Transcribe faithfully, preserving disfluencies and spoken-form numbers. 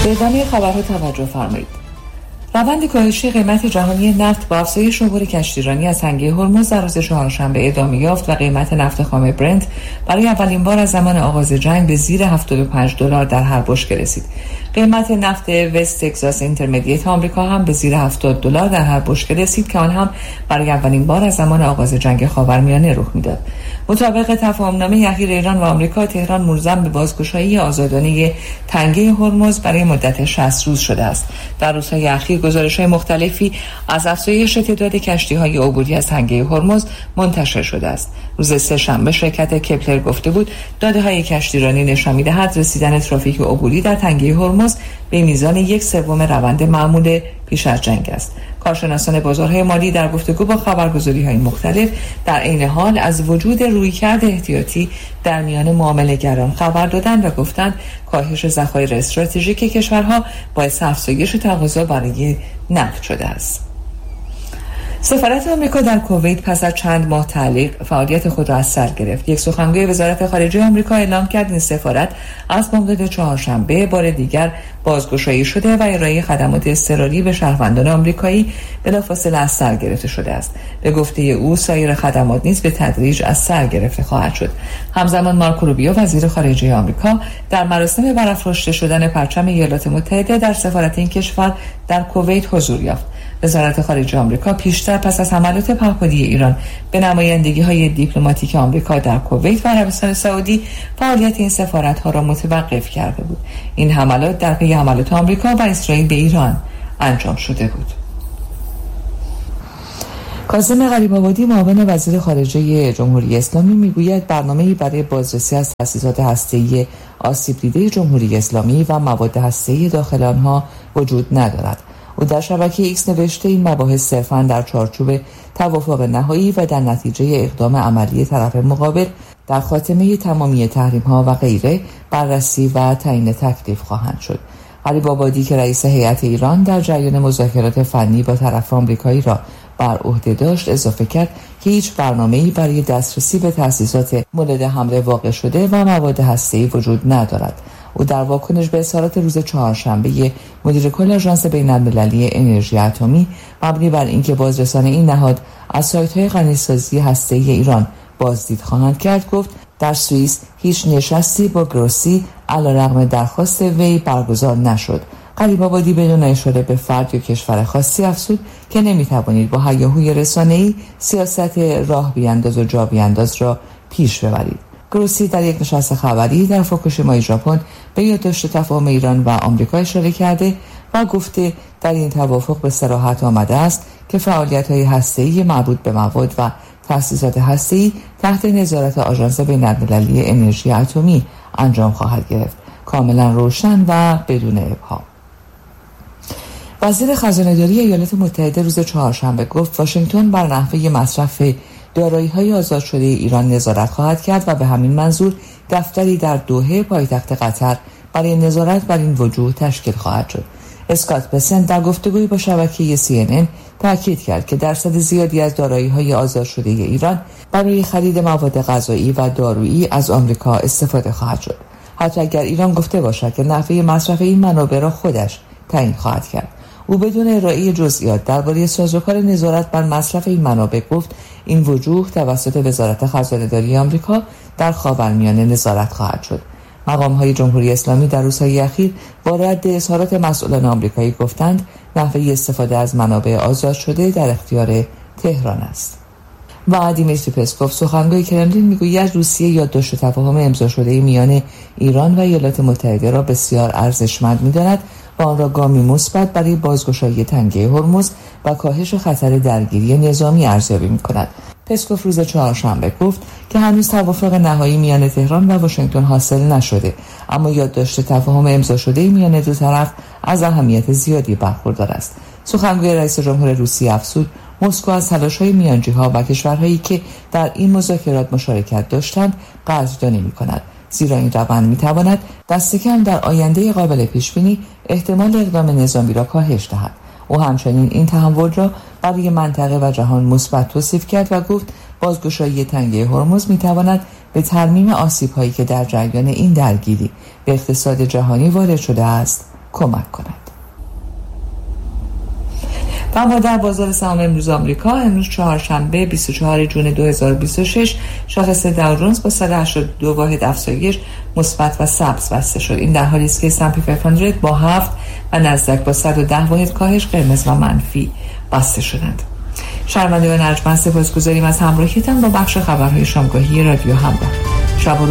به ادامه خبرها توجه فرمایید. روند کاهشی قیمت جهانی نفت با افزایش عبور کشتیرانی از تنگه هرمز در روز چهارشنبه ادامه یافت و قیمت نفت خام برنت برای اولین بار از زمان آغاز جنگ به زیر هفتاد و پنج دلار در هر بشکه رسید. قیمت نفت وست تگزاس اینترمدییت آمریکا هم به زیر هفتاد دلار در هر بشکه رسید که آن هم برای اولین بار از زمان آغاز جنگ خاورمیانه رخ میداد. مطابق تفاهمنامه اخیر ایران و آمریکا، تهران ملزم به بازگشایی آزادانه تنگه هرمز برای مدت شصت روز شده است. در روزهای اخیر گزارش‌های مختلفی از افزایش تعداد کشتی‌های عبوری از تنگه هرمز منتشر شده است. روز سه‌شنبه شرکت کپلر گفته بود داده‌های کشتیرانی نشان می‌دهد رسیدن ترافیک عبوری در تنگه هرمز به میزان یک سوم روند معمول پیش از جنگ است. کارشناسان بازارهای مالی در گفتگو با خبرگزاری‌های مختلف در عین حال از وجود رویکرد احتیاطی در میان معامله‌گران خبر دادند و گفتند کاهش ذخایر استراتژیک کشورها باعث افزایش تقاضا برای نفت شده است. سفارت آمریکا در کویت پس از چند ماه تعلیق فعالیت خود را از سر گرفت. یک سخنگوی وزارت خارجه آمریکا اعلام کرد این سفارت از بامداد چهارشنبه بار دیگر بازگشایی شده و ارائه خدمات اضطراری به شهروندان آمریکایی بلافاصله از سر گرفته شده است. به گفته او سایر خدمات نیز به تدریج از سر گرفته خواهد شد. همزمان مارکو روبیو وزیر خارجه آمریکا در مراسم برافراشته شدن پرچم ایالات متحده در سفارت این کشور در کویت حضور یافت. وزارت خارجه آمریکا پیشتر پس از حملات پهپادی ایران به نمایندگی‌های دیپلماتیک آمریکا در کویت و عربستان سعودی فعالیت این سفارت‌ها را متوقف کرده بود. این حملات در پی حملات آمریکا و اسرائیل به ایران انجام شده بود. کاظم غریب‌آبادی معاون وزیر خارجه جمهوری اسلامی میگوید برنامه‌ای برای بازرسی از تأسیسات هسته‌ای آسیب دیده جمهوری اسلامی و مواد هسته‌ای داخل آنها وجود ندارد. او در شبکه ایکس نوشته این مباحث صرفاً در چارچوب توافق نهایی و در نتیجه اقدام عملی طرف مقابل در خاتمه تمامی تحریم‌ها و غیره بررسی و تعیین تکلیف خواهند شد. غریب‌آبادی که رئیس هیئت ایران در جریان مذاکرات فنی با طرف آمریکایی را بر عهده داشت اضافه کرد که هیچ برنامه‌ای برای دسترسی به تأسیسات مورد حمله واقع شده و مواد هسته‌ای وجود ندارد. او در واکنش به اظهارات روز چهارشنبه مدیر کل آژانس بین‌المللی انرژی اتمی مبنی بر اینکه بازرسان این نهاد از سایت‌های غنیسازی هسته‌ای ایران بازدید خواهند کرد گفت در سوئیس هیچ نشستی با گروسی علیرغم درخواست وی برگزار نشد. غریب‌آبادی بدون اشاره به فرد یا کشور خاصی افزود که نمی‌توانید با هیاهوی رسانه‌ای سیاست راه بیانداز و جا بیانداز را پیش ببرید. گروسی در یک نشست خبری در فوکوشیما ژاپن به یادداشت تفاهم ایران و آمریکا اشاره کرده و گفته در این توافق به صراحت آمده است که فعالیت‌های هسته‌ای مربوط به مواد و تأسیسات هسته‌ای تحت نظارت آژانس بین‌المللی انرژی اتمی انجام خواهد گرفت، کاملا روشن و بدون ابهام. وزیر خزانه‌داری ایالات متحده روز چهارشنبه گفت واشنگتن بر نحوه مصرف دارایی‌های آزاد شده ایران نظارت خواهد کرد و به همین منظور دفتری در دوحه پایتخت قطر برای نظارت بر این وجوه تشکیل خواهد شد. اسکات بسنت در گفتگویی با شبکه سی ان ان تاکید کرد که درصد زیادی از دارایی‌های آزاد شده ایران برای خرید مواد غذایی و دارویی از آمریکا استفاده خواهد شد، حتی اگر ایران گفته باشد که نحوه مصرف این منابع را خودش تعیین خواهد کرد. او بدون ارائه جزئیات درباره سازوکار نظارت بر مصرف این منابع گفت این وجوه توسط وزارت خزانه‌داری آمریکا در خاورمیانه نظارت خواهد شد. مقام‌های جمهوری اسلامی در روزهای اخیر با رد اظهارات مسئولان آمریکایی گفتند نحوه استفاده از منابع آزاد شده در اختیار تهران است. و دیمیتری پسکوف سخنگوی کرملین میگوید روسیه یادداشت تفاهم امضا شده میان ایران و ایالات متحده را بسیار ارزشمند می‌داند و آن را گامی مثبت برای بازگشایی تنگه هرمز و کاهش خطر درگیری نظامی ارزیابی می‌کند. پسکوف روز چهارشنبه گفت که هنوز توافق نهایی میان تهران و واشنگتن حاصل نشده، اما یادداشت تفاهم امضا شده میان دو طرف از اهمیت زیادی برخوردار است. سخنگوی رئیس جمهور روسیه افزود مسکو از تلاش‌های میانجی‌ها و کشورهایی که در این مذاکرات مشارکت داشتند قدردانی می‌کند، زیرا این روند می‌تواند دست کم در آینده قابل پیش‌بینی احتمال اقدام نظامی را کاهش دهد. او همچنین این تحول را برای منطقه و جهان مثبت توصیف کرد و گفت بازگشایی تنگه هرمز می‌تواند به ترمیم آسیب‌هایی که در جریان این درگیری به اقتصاد جهانی وارد شده است کمک کند. و اما در بازار سهام امروز آمریکا، امروز چهارشنبه بیست و چهارم ژوئن دو هزار و بیست و شش، شاخص داو جونز با صد و هشتاد و دو واحد افزایش مثبت و سبز بسته شد. این در حالی است که اس اند پی پانصد با هفت و نزدک با صد و ده واحد کاهش قرمز و منفی بسته شدند. شنوندگان ارجمند، سپاسگزاریم از همراهیتان با بخش خبرهای شامگاهی رادیو همراه. شب